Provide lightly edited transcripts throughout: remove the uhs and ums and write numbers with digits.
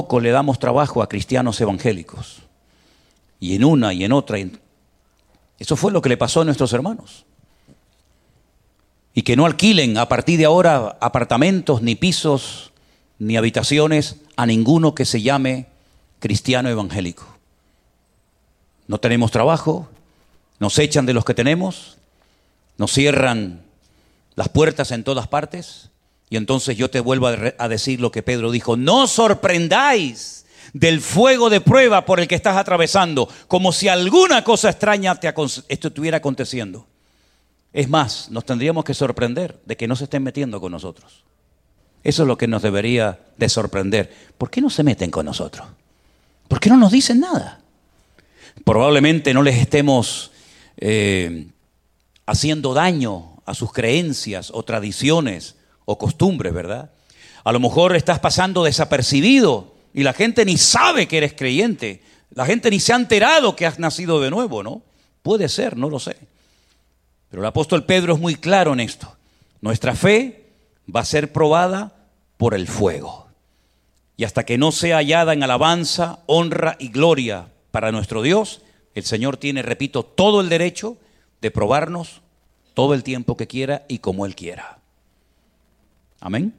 Poco le damos trabajo a cristianos evangélicos. Y en una y en otra. Eso fue lo que le pasó a nuestros hermanos. Y que no alquilen a partir de ahora apartamentos, ni pisos, ni habitaciones a ninguno que se llame cristiano evangélico. No tenemos trabajo, nos echan de los que tenemos, nos cierran las puertas en todas partes. Y entonces yo te vuelvo a decir lo que Pedro dijo: no os sorprendáis del fuego de prueba por el que estás atravesando, como si alguna cosa extraña esto estuviera aconteciendo. Es más, nos tendríamos que sorprender de que no se estén metiendo con nosotros. Eso es lo que nos debería de sorprender. ¿Por qué no se meten con nosotros? ¿Por qué no nos dicen nada? Probablemente no les estemos haciendo daño a sus creencias o tradiciones o costumbres, ¿verdad? A lo mejor estás pasando desapercibido y la gente ni sabe que eres creyente. La gente ni se ha enterado que has nacido de nuevo, ¿no? Puede ser, no lo sé. Pero el apóstol Pedro es muy claro en esto. Nuestra fe va a ser probada por el fuego. Y hasta que no sea hallada en alabanza, honra y gloria para nuestro Dios, el Señor tiene, repito, todo el derecho de probarnos todo el tiempo que quiera y como Él quiera. Amén.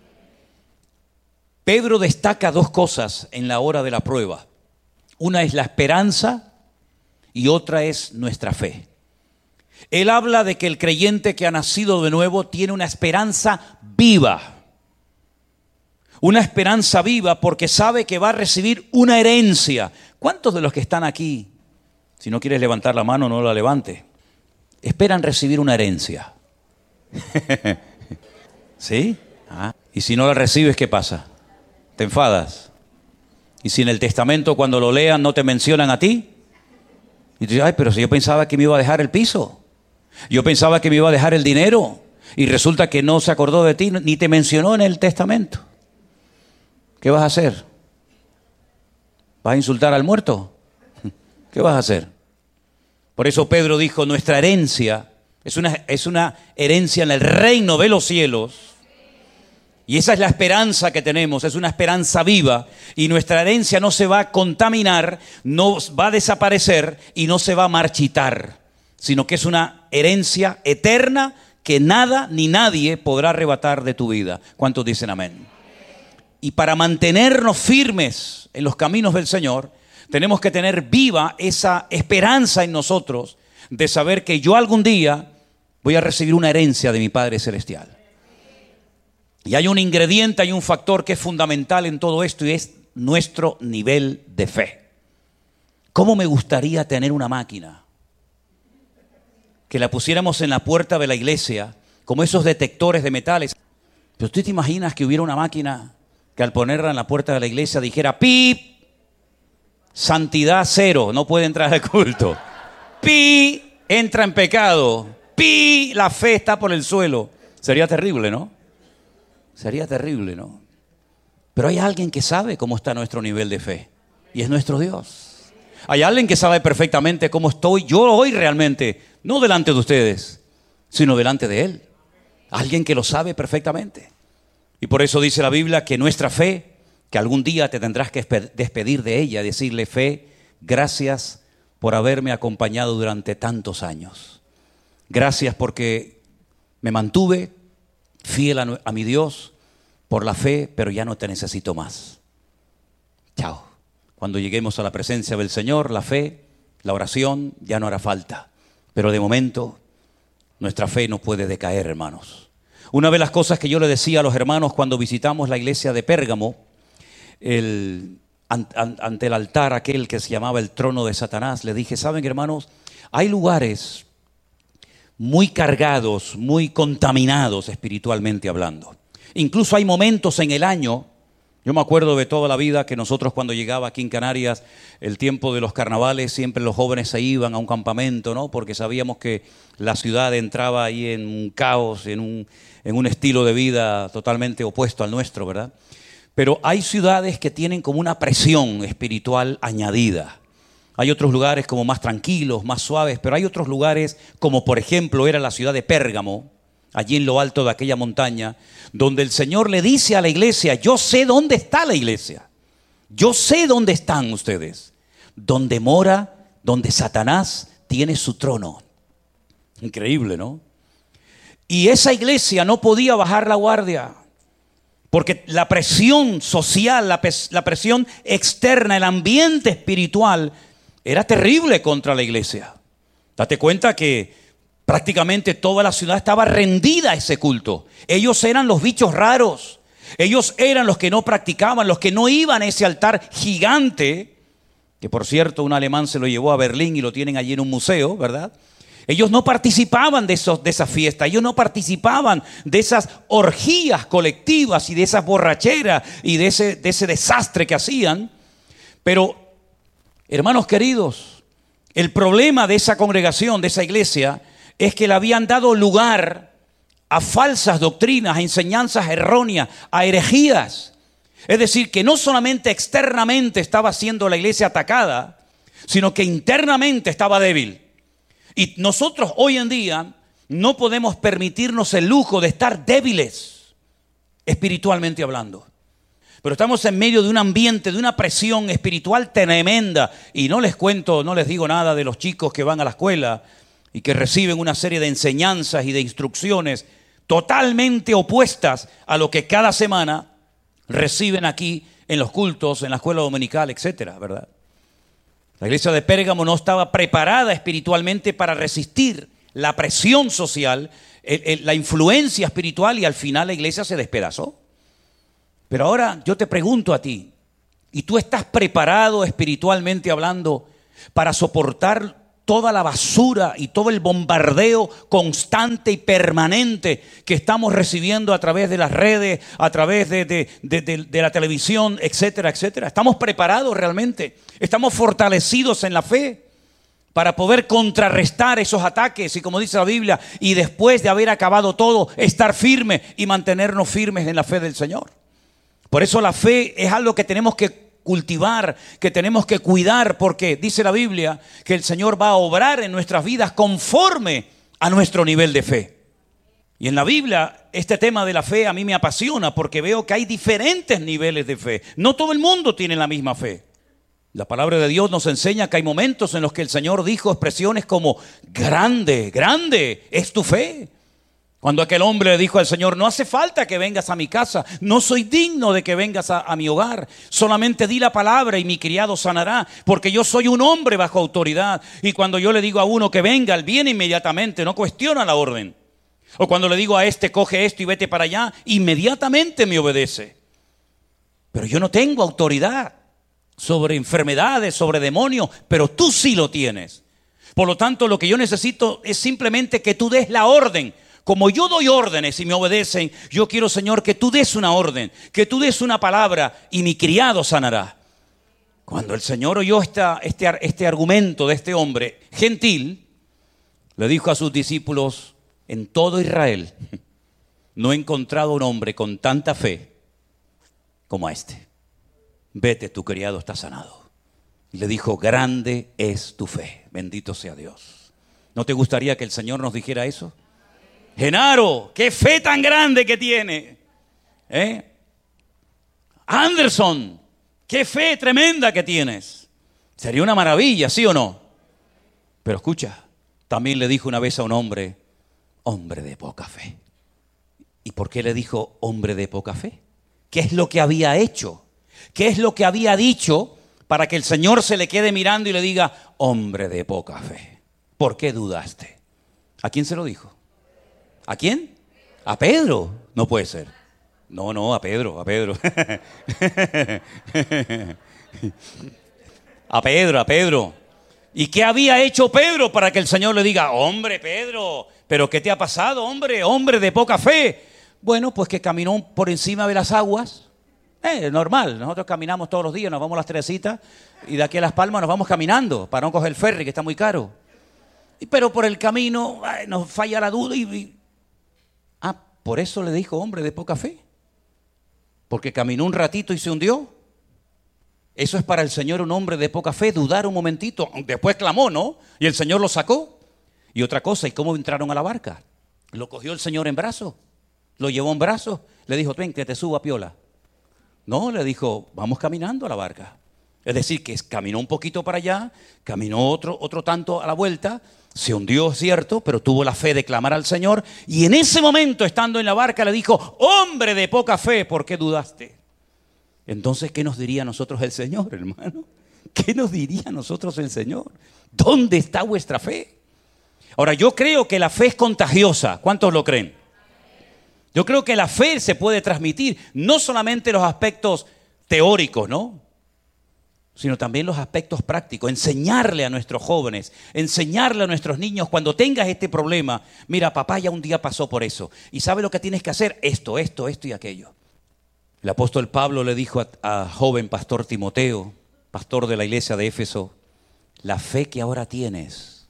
Pedro destaca dos cosas en la hora de la prueba. Una es la esperanza y otra es nuestra fe. Él habla de que el creyente que ha nacido de nuevo tiene una esperanza viva. Una esperanza viva porque sabe que va a recibir una herencia. ¿Cuántos de los que están aquí, si no quieres levantar la mano, no la levante, esperan recibir una herencia? ¿Sí? Y si no la recibes, ¿qué pasa? ¿Te enfadas? Y si en el testamento cuando lo lean no te mencionan a ti, y tú dices: ay, pero si yo pensaba que me iba a dejar el piso, yo pensaba que me iba a dejar el dinero, y resulta que no se acordó de ti, ni te mencionó en el testamento. ¿Qué vas a hacer? ¿Vas a insultar al muerto? ¿Qué vas a hacer? Por eso Pedro dijo: nuestra herencia es una herencia en el reino de los cielos. Y esa es la esperanza que tenemos, es una esperanza viva. Y nuestra herencia no se va a contaminar, no va a desaparecer y no se va a marchitar, sino que es una herencia eterna que nada ni nadie podrá arrebatar de tu vida. ¿Cuántos dicen amén? Y para mantenernos firmes en los caminos del Señor, tenemos que tener viva esa esperanza en nosotros de saber que yo algún día voy a recibir una herencia de mi Padre Celestial. Y hay un ingrediente, hay un factor que es fundamental en todo esto, y es nuestro nivel de fe. ¿Cómo me gustaría tener una máquina que la pusiéramos en la puerta de la iglesia, como esos detectores de metales? Pero tú te imaginas que hubiera una máquina que al ponerla en la puerta de la iglesia dijera: ¡pip! Santidad cero, no puede entrar al culto. ¡Pi! Entra en pecado. ¡Pi! La fe está por el suelo. Sería terrible, ¿no? Sería terrible, ¿no? Pero hay alguien que sabe cómo está nuestro nivel de fe, y es nuestro Dios. Hay alguien que sabe perfectamente cómo estoy yo hoy realmente, no delante de ustedes, sino delante de Él. Alguien que lo sabe perfectamente. Y por eso dice la Biblia que nuestra fe, que algún día te tendrás que despedir de ella, decirle: fe, gracias por haberme acompañado durante tantos años. Gracias porque me mantuve fiel a mi Dios por la fe, pero ya no te necesito más. Chao. Cuando lleguemos a la presencia del Señor, la fe, la oración ya no hará falta. Pero de momento, nuestra fe no puede decaer, hermanos. Una de las cosas que yo le decía a los hermanos cuando visitamos la iglesia de Pérgamo, ante el altar aquel que se llamaba el trono de Satanás, le dije: ¿saben, hermanos? Hay lugares muy cargados, muy contaminados espiritualmente hablando. Incluso hay momentos en el año, yo me acuerdo de toda la vida que nosotros cuando llegaba aquí en Canarias, el tiempo de los carnavales, siempre los jóvenes se iban a un campamento, ¿no? Porque sabíamos que la ciudad entraba ahí en un caos, en un estilo de vida totalmente opuesto al nuestro, ¿verdad? Pero hay ciudades que tienen como una presión espiritual añadida. Hay otros lugares como más tranquilos, más suaves, pero hay otros lugares como por ejemplo era la ciudad de Pérgamo, allí en lo alto de aquella montaña, donde el Señor le dice a la iglesia: yo sé dónde está la iglesia. Yo sé dónde están ustedes. Donde mora, donde Satanás tiene su trono. Increíble, ¿no? Y esa iglesia no podía bajar la guardia. Porque la presión social, la presión externa, el ambiente espiritual era terrible contra la iglesia. Date cuenta que prácticamente toda la ciudad estaba rendida a ese culto. Ellos eran los bichos raros. Ellos eran los que no practicaban, los que no iban a ese altar gigante, que por cierto un alemán se lo llevó a Berlín y lo tienen allí en un museo, ¿verdad? Ellos no participaban de esa fiesta, ellos no participaban de esas orgías colectivas y de esas borracheras y de ese desastre que hacían. Pero, hermanos queridos, el problema de esa congregación, de esa iglesia, es que le habían dado lugar a falsas doctrinas, a enseñanzas erróneas, a herejías. Es decir, que no solamente externamente estaba siendo la iglesia atacada, sino que internamente estaba débil. Y nosotros hoy en día no podemos permitirnos el lujo de estar débiles, espiritualmente hablando. Pero estamos en medio de un ambiente, de una presión espiritual tremenda. Y no les cuento, no les digo nada de los chicos que van a la escuela y que reciben una serie de enseñanzas y de instrucciones totalmente opuestas a lo que cada semana reciben aquí en los cultos, en la escuela dominical, etcétera, ¿verdad? La iglesia de Pérgamo no estaba preparada espiritualmente para resistir la presión social, la influencia espiritual, y al final la iglesia se despedazó. Pero ahora yo te pregunto a ti, ¿y tú estás preparado espiritualmente hablando para soportar toda la basura y todo el bombardeo constante y permanente que estamos recibiendo a través de las redes, a través de la televisión, etcétera, etcétera? ¿Estamos preparados realmente? ¿Estamos fortalecidos en la fe para poder contrarrestar esos ataques? Y como dice la Biblia, y después de haber acabado todo, estar firmes y mantenernos firmes en la fe del Señor. Por eso la fe es algo que tenemos que cultivar, que tenemos que cuidar, porque dice la Biblia que el Señor va a obrar en nuestras vidas conforme a nuestro nivel de fe. Y en la Biblia este tema de la fe a mí me apasiona porque veo que hay diferentes niveles de fe. No todo el mundo tiene la misma fe. La palabra de Dios nos enseña que hay momentos en los que el Señor dijo expresiones como: grande, grande es tu fe. Cuando aquel hombre le dijo al Señor: no hace falta que vengas a mi casa, no soy digno de que vengas a mi hogar, solamente di la palabra y mi criado sanará, porque yo soy un hombre bajo autoridad, y cuando yo le digo a uno que venga, él viene inmediatamente, no cuestiona la orden. O cuando le digo a este: coge esto y vete para allá, inmediatamente me obedece. Pero yo no tengo autoridad sobre enfermedades, sobre demonios, pero tú sí lo tienes. Por lo tanto, lo que yo necesito es simplemente que tú des la orden. Como yo doy órdenes y me obedecen, yo quiero, Señor, que tú des una orden, que tú des una palabra y mi criado sanará. Cuando el Señor oyó este argumento de este hombre gentil, le dijo a sus discípulos: en todo Israel no he encontrado un hombre con tanta fe como a este. Vete, tu criado está sanado. Y le dijo: grande es tu fe, bendito sea Dios. ¿No te gustaría que el Señor nos dijera eso? Genaro, qué fe tan grande que tiene. Anderson, qué fe tremenda que tienes. Sería una maravilla, ¿sí o no? Pero escucha, también le dijo una vez a un hombre: hombre de poca fe. ¿Y por qué le dijo hombre de poca fe? ¿Qué es lo que había hecho? ¿Qué es lo que había dicho para que el Señor se le quede mirando y le diga: hombre de poca fe? ¿Por qué dudaste? ¿A quién se lo dijo? ¿A quién? ¿A Pedro? No puede ser. No, a Pedro. A Pedro. ¿Y qué había hecho Pedro para que el Señor le diga: hombre, Pedro, ¿pero qué te ha pasado, hombre de poca fe? Bueno, pues que caminó por encima de las aguas. Normal, nosotros caminamos todos los días, nos vamos a Las Teresitas y de aquí a Las Palmas nos vamos caminando para no coger el ferry, que está muy caro. Pero por el camino nos falla la duda por eso le dijo hombre de poca fe. Porque caminó un ratito y se hundió. Eso es para el Señor un hombre de poca fe, dudar un momentito. Después clamó, ¿no? Y el Señor lo sacó. Y otra cosa, ¿y cómo entraron a la barca? Lo cogió el Señor en brazos, lo llevó en brazos, le dijo: ven, que te suba, piola. No, le dijo, vamos caminando a la barca. Es decir, que caminó un poquito para allá, caminó otro tanto a la vuelta, se hundió, es cierto, pero tuvo la fe de clamar al Señor. Y en ese momento, estando en la barca, le dijo, hombre de poca fe, ¿por qué dudaste? Entonces, ¿qué nos diría a nosotros el Señor, hermano? ¿Qué nos diría a nosotros el Señor? ¿Dónde está vuestra fe? Ahora, yo creo que la fe es contagiosa. ¿Cuántos lo creen? Yo creo que la fe se puede transmitir, no solamente los aspectos teóricos, ¿no? Sino también los aspectos prácticos. Enseñarle a nuestros jóvenes, enseñarle a nuestros niños, cuando tengas este problema, mira, papá ya un día pasó por eso. ¿Y sabe lo que tienes que hacer? Esto y aquello. El apóstol Pablo le dijo a joven pastor Timoteo, pastor de la iglesia de Éfeso, la fe que ahora tienes,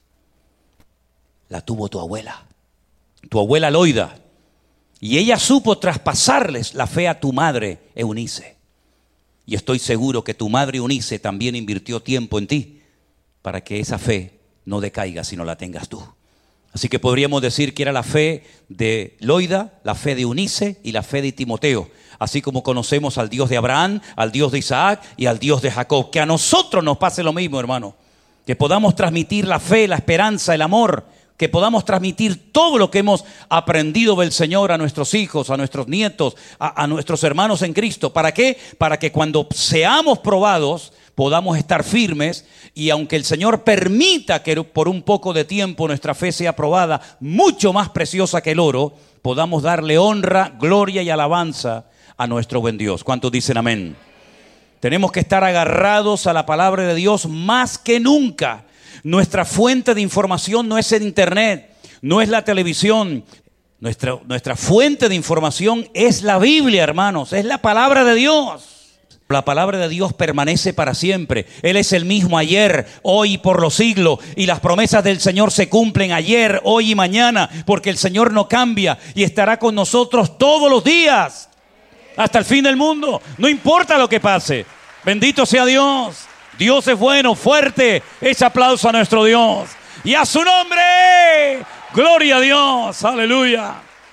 la tuvo tu abuela Loida. Y ella supo traspasarles la fe a tu madre, Eunice. Y estoy seguro que tu madre Eunice también invirtió tiempo en ti para que esa fe no decaiga, sino la tengas tú. Así que podríamos decir que era la fe de Loida, la fe de Eunice y la fe de Timoteo. Así como conocemos al Dios de Abraham, al Dios de Isaac y al Dios de Jacob. Que a nosotros nos pase lo mismo, hermano. Que podamos transmitir la fe, la esperanza, el amor. Que podamos transmitir todo lo que hemos aprendido del Señor a nuestros hijos, a nuestros nietos, a nuestros hermanos en Cristo. ¿Para qué? Para que cuando seamos probados podamos estar firmes, y aunque el Señor permita que por un poco de tiempo nuestra fe sea probada, mucho más preciosa que el oro, podamos darle honra, gloria y alabanza a nuestro buen Dios. ¿Cuántos dicen amén? Tenemos que estar agarrados a la palabra de Dios más que nunca. Nuestra fuente de información no es el internet, no es la televisión. Nuestra fuente de información es la Biblia, hermanos, es la palabra de Dios. La palabra de Dios permanece para siempre. Él es el mismo ayer, hoy y por los siglos. Y las promesas del Señor se cumplen ayer, hoy y mañana, porque el Señor no cambia y estará con nosotros todos los días, hasta el fin del mundo. No importa lo que pase. Bendito sea Dios. Dios es bueno, fuerte. Ese aplauso a nuestro Dios. Y a su nombre. Gloria a Dios. Aleluya.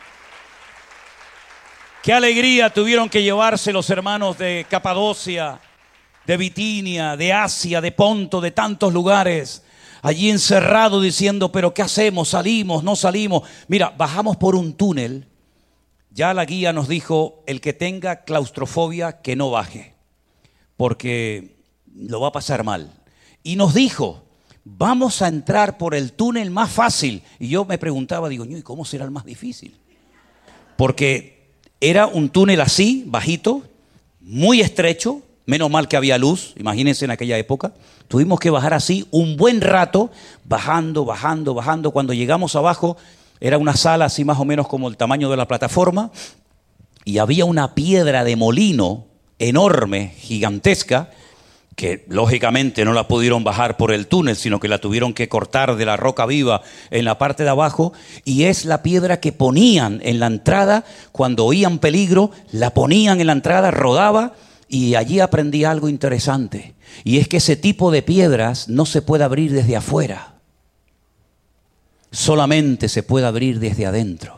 Qué alegría tuvieron que llevarse los hermanos de Capadocia, de Bitinia, de Asia, de Ponto, de tantos lugares. Allí encerrados diciendo, pero ¿qué hacemos? ¿Salimos? ¿No salimos? Mira, bajamos por un túnel. Ya la guía nos dijo, el que tenga claustrofobia que no baje, porque lo va a pasar mal. Y nos dijo, vamos a entrar por el túnel más fácil. Y yo me preguntaba, digo, ¿y cómo será el más difícil? Porque era un túnel así, bajito, muy estrecho. Menos mal que había luz, imagínense en aquella época. Tuvimos que bajar así un buen rato, bajando. Cuando llegamos abajo, era una sala así más o menos como el tamaño de la plataforma. Y había una piedra de molino enorme, gigantesca, que lógicamente no la pudieron bajar por el túnel, sino que la tuvieron que cortar de la roca viva en la parte de abajo, y es la piedra que ponían en la entrada cuando oían peligro, la ponían en la entrada, rodaba, y allí aprendí algo interesante, y es que ese tipo de piedras no se puede abrir desde afuera, solamente se puede abrir desde adentro.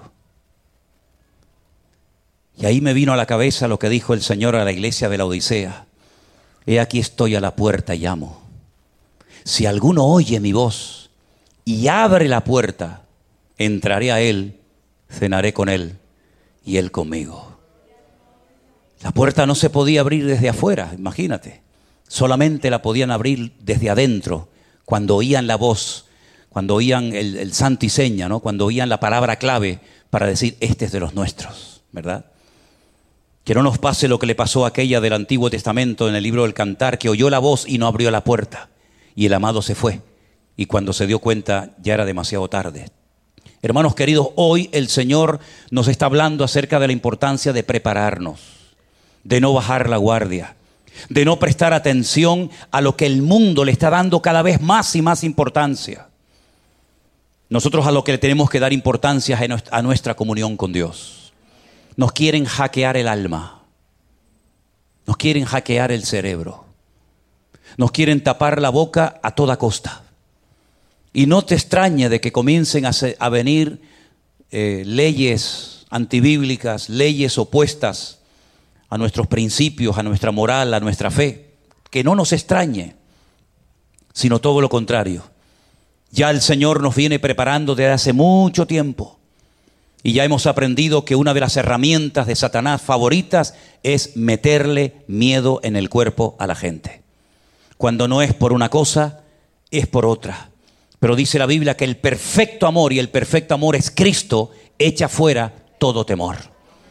Y ahí me vino a la cabeza lo que dijo el Señor a la iglesia de la Odisea. He aquí estoy a la puerta y llamo. Si alguno oye mi voz y abre la puerta, entraré a él, cenaré con él y él conmigo. La puerta no se podía abrir desde afuera, imagínate. Solamente la podían abrir desde adentro, cuando oían la voz, cuando oían el santo y seña, ¿no? Cuando oían la palabra clave para decir, este es de los nuestros, ¿verdad? Que no nos pase lo que le pasó a aquella del Antiguo Testamento en el libro del Cantar, que oyó la voz y no abrió la puerta. Y el amado se fue. Y cuando se dio cuenta ya era demasiado tarde. Hermanos queridos, hoy el Señor nos está hablando acerca de la importancia de prepararnos, de no bajar la guardia, de no prestar atención a lo que el mundo le está dando cada vez más y más importancia. Nosotros a lo que le tenemos que dar importancia es a nuestra comunión con Dios. Nos quieren hackear el alma, nos quieren hackear el cerebro, nos quieren tapar la boca a toda costa. Y no te extrañe de que comiencen a venir leyes antibíblicas, leyes opuestas a nuestros principios, a nuestra moral, a nuestra fe. Que no nos extrañe, sino todo lo contrario. Ya el Señor nos viene preparando desde hace mucho tiempo y ya hemos aprendido que una de las herramientas de Satanás favoritas es meterle miedo en el cuerpo a la gente. Cuando no es por una cosa, es por otra. Pero dice la Biblia que el perfecto amor, y el perfecto amor es Cristo, echa fuera todo temor.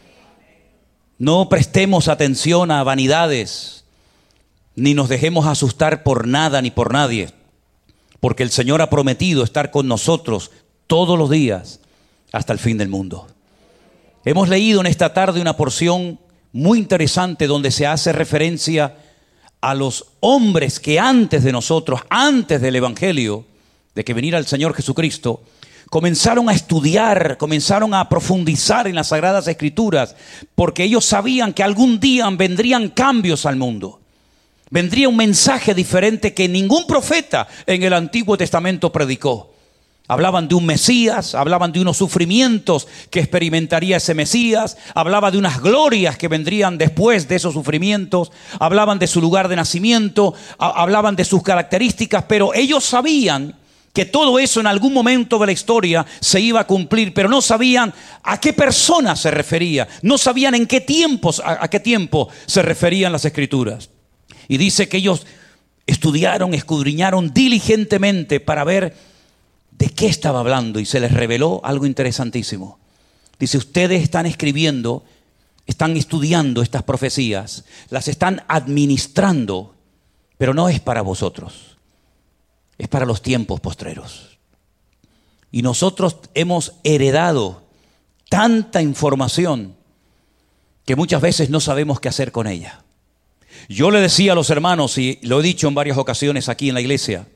No prestemos atención a vanidades, ni nos dejemos asustar por nada ni por nadie, porque el Señor ha prometido estar con nosotros todos los días hasta el fin del mundo. Hemos leído en esta tarde una porción muy interesante donde se hace referencia a los hombres que antes de nosotros, antes del Evangelio, de que viniera el Señor Jesucristo, comenzaron a estudiar, comenzaron a profundizar en las Sagradas Escrituras, porque ellos sabían que algún día vendrían cambios al mundo. Vendría un mensaje diferente que ningún profeta en el Antiguo Testamento predicó. Hablaban de un Mesías, hablaban de unos sufrimientos que experimentaría ese Mesías, hablaba de unas glorias que vendrían después de esos sufrimientos, hablaban de su lugar de nacimiento, hablaban de sus características, pero ellos sabían que todo eso en algún momento de la historia se iba a cumplir, pero no sabían a qué persona se refería, no sabían en qué tiempos, a qué tiempo se referían las Escrituras. Y dice que ellos estudiaron, escudriñaron diligentemente para ver de qué estaba hablando, y se les reveló algo interesantísimo. Dice, ustedes están escribiendo, están estudiando estas profecías, las están administrando, pero no es para vosotros, es para los tiempos postreros. Y nosotros hemos heredado tanta información que muchas veces no sabemos qué hacer con ella. Yo le decía a los hermanos, y lo he dicho en varias ocasiones aquí en la iglesia,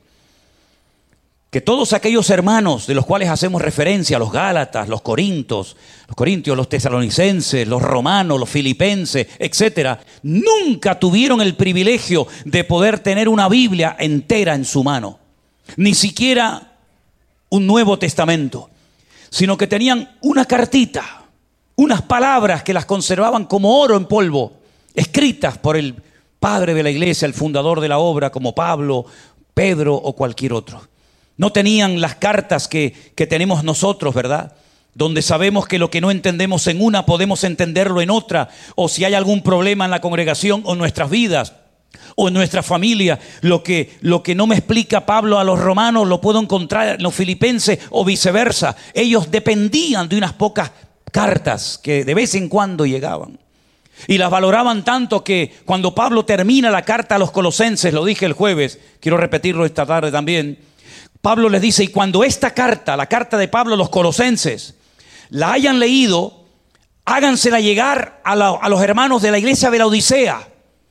que todos aquellos hermanos de los cuales hacemos referencia, los Gálatas, los Corintios, los Tesalonicenses, los Romanos, los Filipenses, etcétera, nunca tuvieron el privilegio de poder tener una Biblia entera en su mano, ni siquiera un Nuevo Testamento, sino que tenían una cartita, unas palabras que las conservaban como oro en polvo, escritas por el padre de la iglesia, el fundador de la obra, como Pablo, Pedro o cualquier otro. No tenían las cartas que tenemos nosotros, ¿verdad? Donde sabemos que lo que no entendemos en una podemos entenderlo en otra, o si hay algún problema en la congregación o en nuestras vidas o en nuestra familia, lo que no me explica Pablo a los romanos lo puedo encontrar en los filipenses o viceversa. Ellos dependían de unas pocas cartas que de vez en cuando llegaban. Y las valoraban tanto que cuando Pablo termina la carta a los colosenses, lo dije el jueves, quiero repetirlo esta tarde también, Pablo les dice, y cuando esta carta, la carta de Pablo a los colosenses, la hayan leído, hágansela llegar a los hermanos de la iglesia de la Odisea,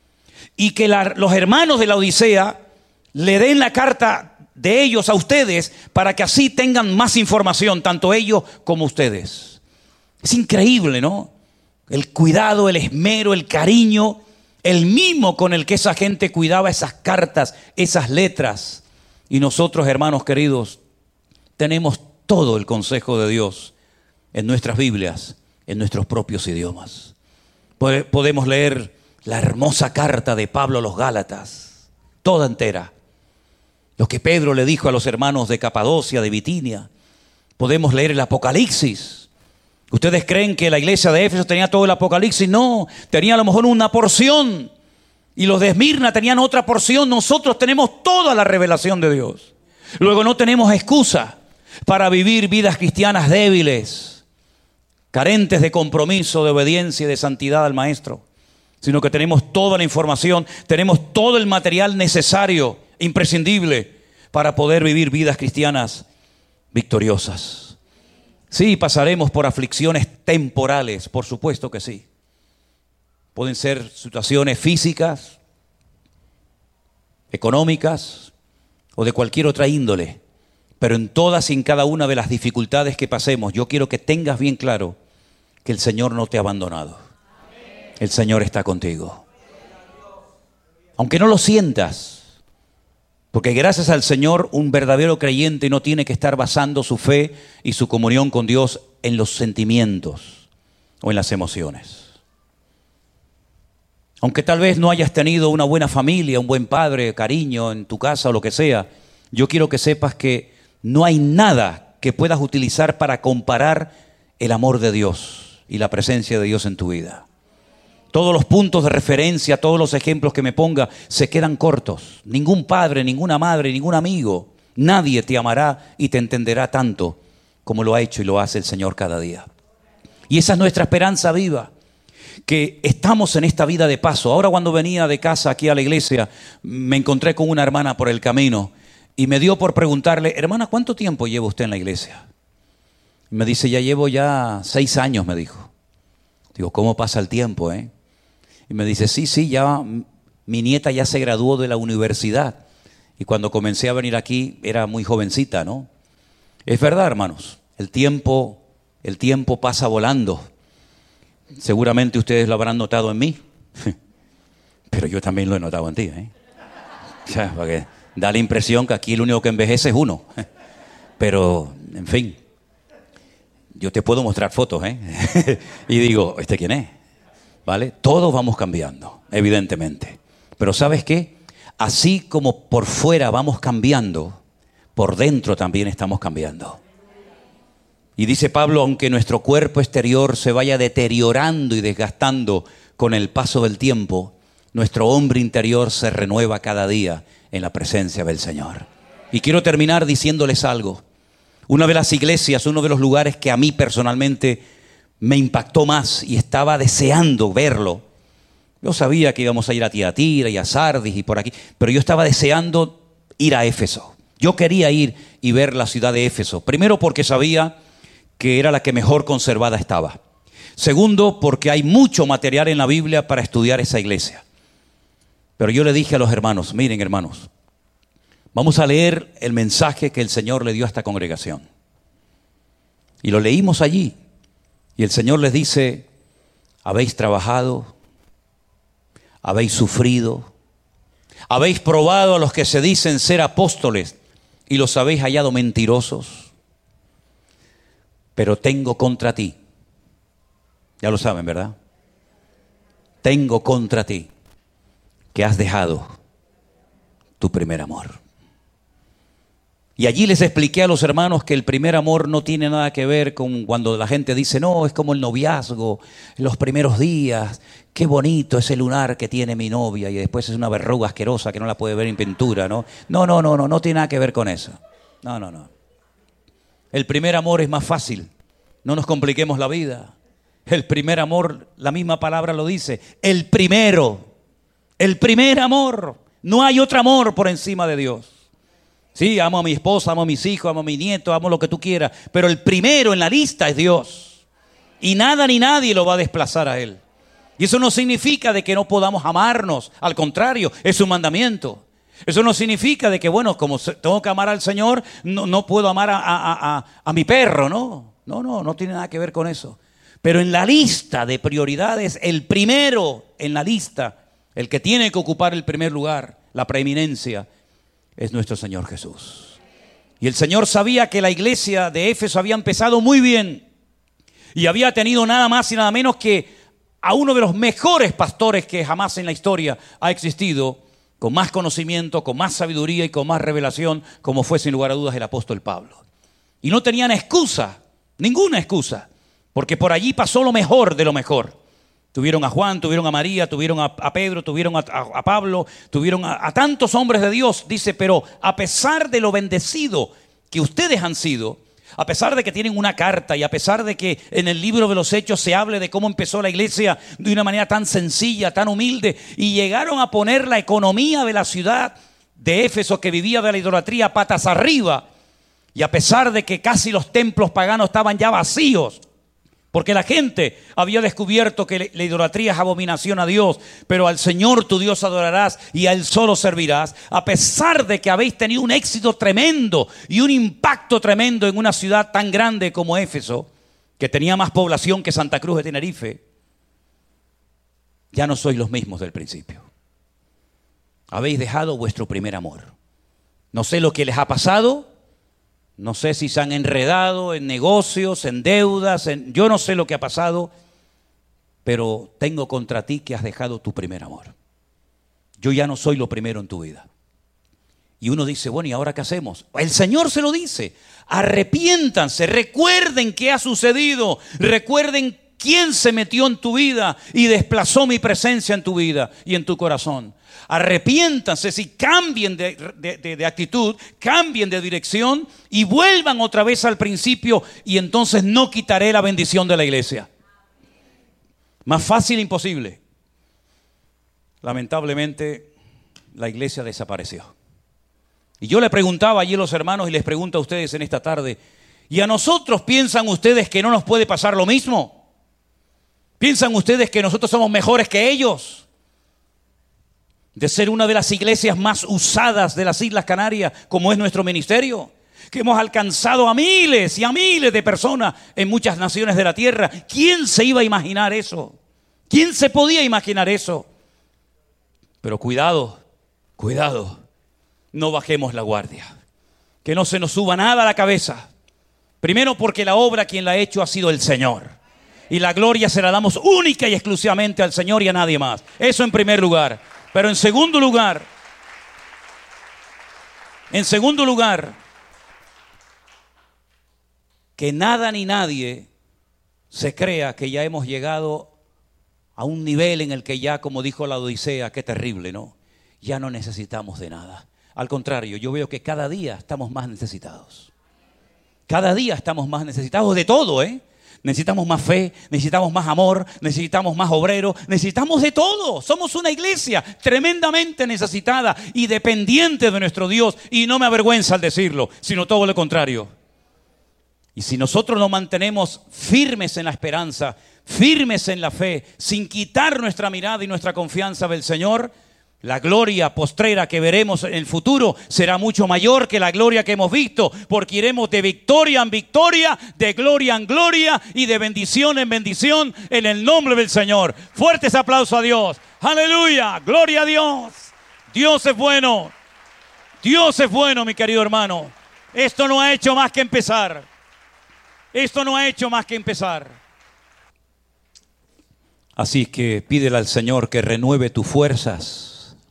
y que los hermanos de la Odisea le den la carta de ellos a ustedes, para que así tengan más información, tanto ellos como ustedes. Es increíble, ¿no? El cuidado, el esmero, el cariño, el mimo con el que esa gente cuidaba esas cartas, esas letras. Y nosotros, hermanos queridos, tenemos todo el consejo de Dios en nuestras Biblias, en nuestros propios idiomas. Podemos leer la hermosa carta de Pablo a los Gálatas, toda entera. Lo que Pedro le dijo a los hermanos de Capadocia, de Bitinia. Podemos leer el Apocalipsis. ¿Ustedes creen que la iglesia de Éfeso tenía todo el Apocalipsis? No, tenía a lo mejor una porción. Y los de Esmirna tenían otra porción. Nosotros tenemos toda la revelación de Dios. Luego no tenemos excusa para vivir vidas cristianas débiles, carentes de compromiso, de obediencia y de santidad al Maestro, sino que tenemos toda la información, tenemos todo el material necesario, imprescindible, para poder vivir vidas cristianas victoriosas. Sí, pasaremos por aflicciones temporales, por supuesto que sí. Pueden ser situaciones físicas, económicas o de cualquier otra índole. Pero en todas y en cada una de las dificultades que pasemos, yo quiero que tengas bien claro que el Señor no te ha abandonado. El Señor está contigo. Aunque no lo sientas, porque gracias al Señor un verdadero creyente no tiene que estar basando su fe y su comunión con Dios en los sentimientos o en las emociones. Aunque tal vez no hayas tenido una buena familia, un buen padre, cariño en tu casa o lo que sea, yo quiero que sepas que no hay nada que puedas utilizar para comparar el amor de Dios y la presencia de Dios en tu vida. Todos los puntos de referencia, todos los ejemplos que me ponga se quedan cortos. Ningún padre, ninguna madre, ningún amigo, nadie te amará y te entenderá tanto como lo ha hecho y lo hace el Señor cada día. Y esa es nuestra esperanza viva, que estamos en esta vida de paso. Ahora cuando venía de casa aquí a la iglesia, me encontré con una hermana por el camino y me dio por preguntarle: hermana, ¿cuánto tiempo lleva usted en la iglesia? Y me dice: llevo 6 años, me dijo. Digo, ¿cómo pasa el tiempo, Y me dice: sí, ya mi nieta ya se graduó de la universidad. Y cuando comencé a venir aquí era muy jovencita, ¿no? Es verdad, hermanos, el tiempo pasa volando. Seguramente ustedes lo habrán notado en mí, pero yo también lo he notado en ti, O sea, porque da la impresión que aquí el único que envejece es uno. Pero, en fin, yo te puedo mostrar fotos, Y digo, ¿este quién es? ¿Vale? Todos vamos cambiando, evidentemente. Pero ¿sabes qué? Así como por fuera vamos cambiando, por dentro también estamos cambiando. Y dice Pablo, aunque nuestro cuerpo exterior se vaya deteriorando y desgastando con el paso del tiempo, nuestro hombre interior se renueva cada día en la presencia del Señor. Y quiero terminar diciéndoles algo. Una de las iglesias, uno de los lugares que a mí personalmente me impactó más y estaba deseando verlo. Yo sabía que íbamos a ir a Tiatira y a Sardis y por aquí, pero yo estaba deseando ir a Éfeso. Yo quería ir y ver la ciudad de Éfeso. Primero porque sabía que era la que mejor conservada estaba. Segundo, porque hay mucho material en la Biblia para estudiar esa iglesia. Pero yo le dije a los hermanos: miren, hermanos, vamos a leer el mensaje que el Señor le dio a esta congregación. Y lo leímos allí. Y el Señor les dice: habéis trabajado, habéis sufrido, habéis probado a los que se dicen ser apóstoles y los habéis hallado mentirosos. Pero tengo contra ti, ya lo saben, ¿verdad? Tengo contra ti que has dejado tu primer amor. Y allí les expliqué a los hermanos que el primer amor no tiene nada que ver con cuando la gente dice: no, es como el noviazgo, los primeros días, qué bonito ese lunar que tiene mi novia y después es una verruga asquerosa que no la puede ver en pintura, ¿no? No tiene nada que ver con eso. No. El primer amor es más fácil, no nos compliquemos la vida. El primer amor, la misma palabra lo dice, el primer amor. No hay otro amor por encima de Dios. Sí, amo a mi esposa, amo a mis hijos, amo a mi nieto, amo lo que tú quieras, pero el primero en la lista es Dios. Y nada ni nadie lo va a desplazar a Él. Y eso no significa de que no podamos amarnos, al contrario, es un mandamiento. Eso no significa de que, bueno, como tengo que amar al Señor, no puedo amar a mi perro, ¿no? No tiene nada que ver con eso. Pero en la lista de prioridades, el primero en la lista, el que tiene que ocupar el primer lugar, la preeminencia, es nuestro Señor Jesús. Y el Señor sabía que la iglesia de Éfeso había empezado muy bien y había tenido nada más y nada menos que a uno de los mejores pastores que jamás en la historia ha existido, con más conocimiento, con más sabiduría y con más revelación, como fue sin lugar a dudas el apóstol Pablo. Y no tenían excusa, ninguna excusa, porque por allí pasó lo mejor de lo mejor. Tuvieron a Juan, tuvieron a María, tuvieron a Pedro, tuvieron a Pablo, tuvieron a tantos hombres de Dios. Dice, pero a pesar de lo bendecido que ustedes han sido, a pesar de que tienen una carta y a pesar de que en el libro de los Hechos se hable de cómo empezó la iglesia de una manera tan sencilla, tan humilde, y llegaron a poner la economía de la ciudad de Éfeso, que vivía de la idolatría, patas arriba, y a pesar de que casi los templos paganos estaban ya vacíos, porque la gente había descubierto que la idolatría es abominación a Dios, pero al Señor tu Dios adorarás y a Él solo servirás. A pesar de que habéis tenido un éxito tremendo y un impacto tremendo en una ciudad tan grande como Éfeso, que tenía más población que Santa Cruz de Tenerife, ya no sois los mismos del principio. Habéis dejado vuestro primer amor. No sé lo que les ha pasado. No sé si se han enredado en negocios, en deudas, yo no sé lo que ha pasado, pero tengo contra ti que has dejado tu primer amor. Yo ya no soy lo primero en tu vida. Y uno dice, bueno, ¿y ahora qué hacemos? El Señor se lo dice, arrepiéntanse, recuerden qué ha sucedido, recuerden quién se metió en tu vida y desplazó mi presencia en tu vida y en tu corazón. Arrepiéntanse, si cambien de actitud, cambien de dirección y vuelvan otra vez al principio, y entonces no quitaré la bendición de la iglesia. Más fácil imposible. Lamentablemente, la iglesia desapareció. Y yo le preguntaba allí a los hermanos y les pregunto a ustedes en esta tarde, ¿y a nosotros piensan ustedes que no nos puede pasar lo mismo? ¿Piensan ustedes que nosotros somos mejores que ellos? De ser una de las iglesias más usadas de las Islas Canarias, como es nuestro ministerio, que hemos alcanzado a miles y a miles de personas en muchas naciones de la tierra. ¿Quién se iba a imaginar eso? ¿Quién se podía imaginar eso? Pero cuidado, cuidado, no bajemos la guardia, que no se nos suba nada a la cabeza. Primero porque la obra quien la ha hecho ha sido el Señor, y la gloria se la damos única y exclusivamente al Señor y a nadie más. Eso en primer lugar. Pero en segundo lugar, que nada ni nadie se crea que ya hemos llegado a un nivel en el que ya, como dijo la Odisea, qué terrible, ¿no? Ya no necesitamos de nada. Al contrario, yo veo que cada día estamos más necesitados. Cada día estamos más necesitados de todo, ¿eh? Necesitamos más fe, necesitamos más amor, necesitamos más obreros, necesitamos de todo. Somos una iglesia tremendamente necesitada y dependiente de nuestro Dios. Y no me avergüenza al decirlo, sino todo lo contrario. Y si nosotros nos mantenemos firmes en la esperanza, firmes en la fe, sin quitar nuestra mirada y nuestra confianza del Señor, la gloria postrera que veremos en el futuro será mucho mayor que la gloria que hemos visto, porque iremos de victoria en victoria, de gloria en gloria y de bendición en bendición en el nombre del Señor. Fuertes aplausos a Dios. Aleluya, gloria a Dios. Dios es bueno. Dios es bueno, mi querido hermano. Esto no ha hecho más que empezar. Esto no ha hecho más que empezar. Así que pídele al Señor que renueve tus fuerzas.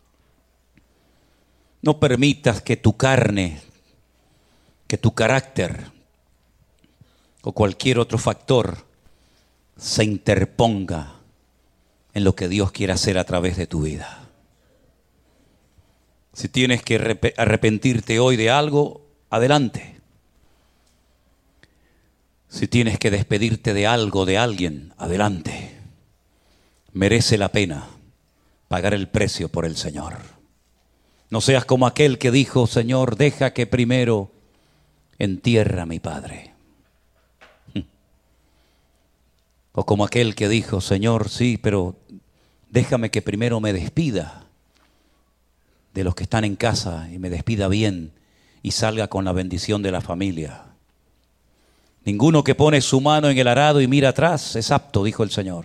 No permitas que tu carne, que tu carácter o cualquier otro factor se interponga en lo que Dios quiere hacer a través de tu vida. Si tienes que arrepentirte hoy de algo, adelante. Si tienes que despedirte de algo, de alguien, adelante. Merece la pena pagar el precio por el Señor. No seas como aquel que dijo, Señor, deja que primero entierre a mi padre. O como aquel que dijo, Señor, sí, pero déjame que primero me despida de los que están en casa y me despida bien y salga con la bendición de la familia. Ninguno que pone su mano en el arado y mira atrás es apto, dijo el Señor.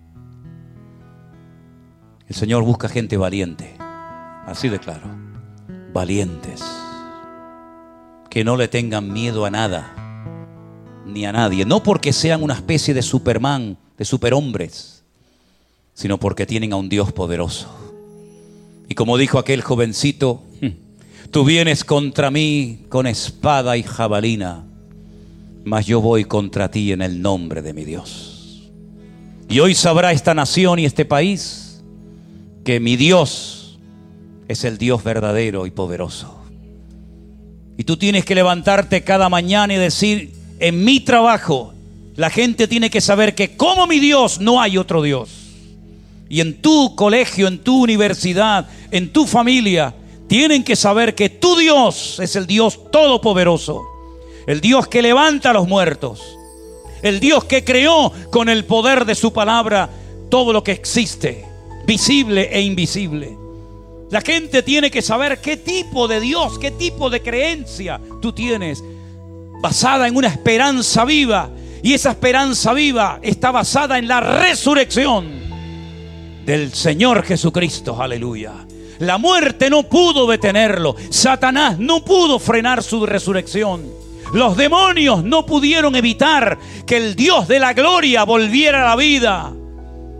El Señor busca gente valiente. Así de claro, valientes, que no le tengan miedo a nada, ni a nadie, no porque sean una especie de Superman, de superhombres, sino porque tienen a un Dios poderoso. Y como dijo aquel jovencito, tú vienes contra mí con espada y jabalina, mas yo voy contra ti en el nombre de mi Dios. Y hoy sabrá esta nación y este país que mi Dios es el Dios verdadero y poderoso. Y tú tienes que levantarte cada mañana y decir, en mi trabajo, la gente tiene que saber que como mi Dios no hay otro Dios. Y en tu colegio, en tu universidad, en tu familia, tienen que saber que tu Dios es el Dios todopoderoso. El Dios que levanta a los muertos. El Dios que creó con el poder de su palabra todo lo que existe, visible e invisible. La gente tiene que saber qué tipo de Dios, qué tipo de creencia tú tienes, basada en una esperanza viva. Y esa esperanza viva está basada en la resurrección del Señor Jesucristo. Aleluya. La muerte no pudo detenerlo. Satanás no pudo frenar su resurrección. Los demonios no pudieron evitar que el Dios de la gloria volviera a la vida.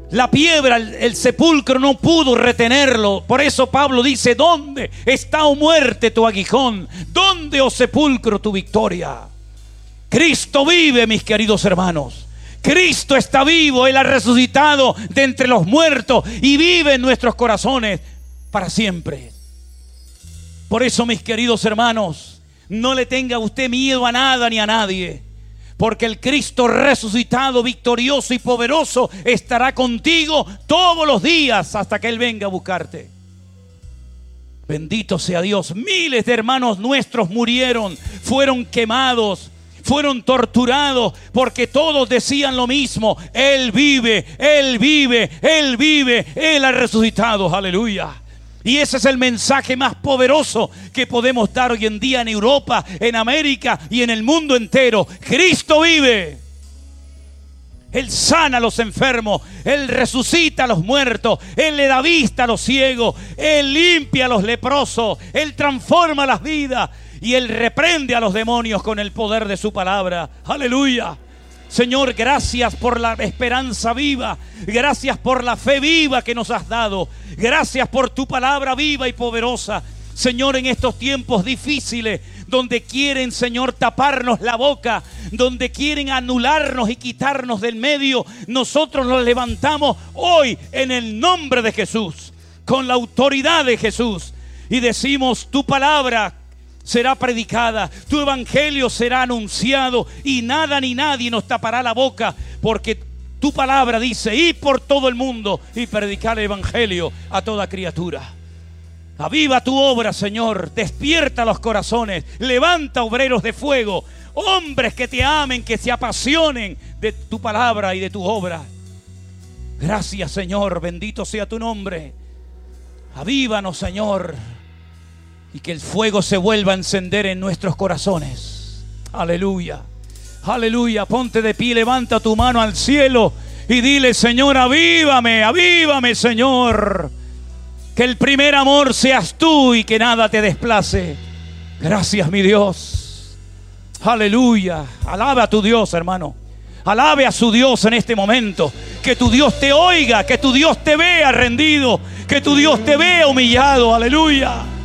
La piedra, el sepulcro no pudo retenerlo. Por eso Pablo dice: ¿dónde está, oh muerte, tu aguijón? ¿Dónde, oh sepulcro, tu victoria? Cristo vive, mis queridos hermanos. Cristo está vivo. Él ha resucitado de entre los muertos y vive en nuestros corazones para siempre. Por eso, mis queridos hermanos, no le tenga usted miedo a nada ni a nadie, porque el Cristo resucitado, victorioso y poderoso estará contigo todos los días hasta que Él venga a buscarte. Bendito sea Dios. Miles de hermanos nuestros murieron, fueron quemados, fueron torturados, porque todos decían lo mismo: Él vive, Él vive, Él vive, Él ha resucitado. Aleluya. Y ese es el mensaje más poderoso que podemos dar hoy en día en Europa, en América y en el mundo entero. Cristo vive. Él sana a los enfermos, Él resucita a los muertos, Él le da vista a los ciegos, Él limpia a los leprosos, Él transforma las vidas y Él reprende a los demonios con el poder de su palabra. Aleluya. Señor, gracias por la esperanza viva. Gracias por la fe viva que nos has dado. Gracias por tu palabra viva y poderosa. Señor, en estos tiempos difíciles, donde quieren, Señor, taparnos la boca, donde quieren anularnos y quitarnos del medio, nosotros nos levantamos hoy en el nombre de Jesús, con la autoridad de Jesús, y decimos: tu palabra será predicada, tu evangelio será anunciado, y nada ni nadie nos tapará la boca, porque tu palabra dice: id por todo el mundo y predicar el evangelio a toda criatura. Aviva tu obra, Señor, despierta los corazones, levanta obreros de fuego, hombres que te amen, que se apasionen de tu palabra y de tu obra. Gracias, Señor, bendito sea tu nombre. Avívanos, Señor, y que el fuego se vuelva a encender en nuestros corazones. Aleluya, aleluya. Ponte de pie, levanta tu mano al cielo y dile: Señor, avívame, avívame, Señor. Que el primer amor seas tú y que nada te desplace. Gracias, mi Dios. Aleluya. Alabe a tu Dios, hermano. Alabe a su Dios en este momento. Que tu Dios te oiga, que tu Dios te vea rendido, que tu Dios te vea humillado. Aleluya.